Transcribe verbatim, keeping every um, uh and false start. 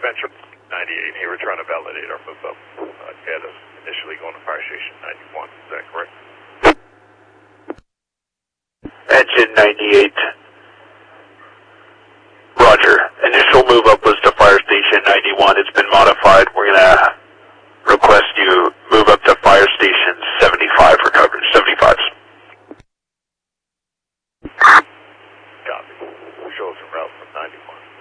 Venture ninety-eight here. We're trying to validate our move up. Uh, had us initially going to fire station ninety-one. Is that correct? Engine ninety-eight. Roger. Initial move up was to fire station ninety-one. It's been modified. We're going to request you move up to fire station seventy-five for coverage. seventy-fives. Copy. Show us a route from ninety-one.